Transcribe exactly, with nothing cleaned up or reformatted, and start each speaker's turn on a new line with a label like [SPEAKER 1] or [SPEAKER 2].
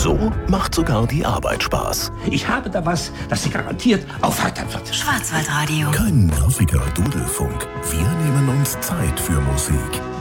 [SPEAKER 1] So macht sogar die Arbeit Spaß.
[SPEAKER 2] Ich habe da was, das Sie garantiert aufheitern wird.
[SPEAKER 3] Schwarzwaldradio.
[SPEAKER 1] Kein nerviger Dudelfunk. Wir nehmen uns Zeit für Musik.